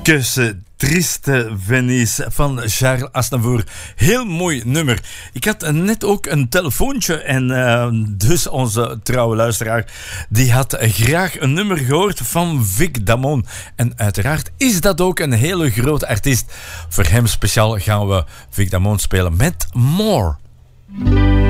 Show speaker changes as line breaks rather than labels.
Que ce triste Venise van Charles Aznavour. Heel mooi nummer. Ik had net ook een telefoontje en dus onze trouwe luisteraar die had graag een nummer gehoord van Vic Damone. En uiteraard is dat ook een hele grote artiest. Voor hem speciaal gaan we Vic Damone spelen met More.